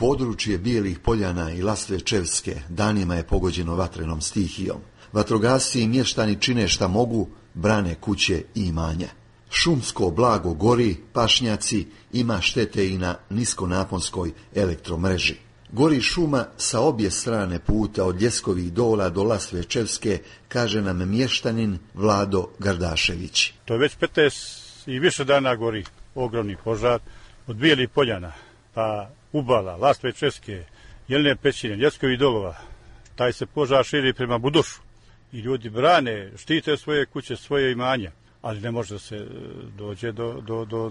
Područje Bijelih Poljana i Lasvečevske danima je pogođeno vatrenom stihijom. Vatrogasci i mještani čine šta mogu, brane kuće i imanja. Šumsko blago gori, pašnjaci, ima štete i na niskonaponskoj elektromreži. Gori šuma sa obje strane puta od Ljeskovih dola do Lasvečevske, kaže nam mještanin Vlado Gardašević. To je već 15 i više dana gori ogromni požar od Bijelih Poljana, pa Ubala, Lasvečevske, Jelene pećine, Ljeskovih dolova. Taj se požar širi prema Budušu i ljudi brane, štite svoje kuće, svoje imanja, ali ne može da se dođe do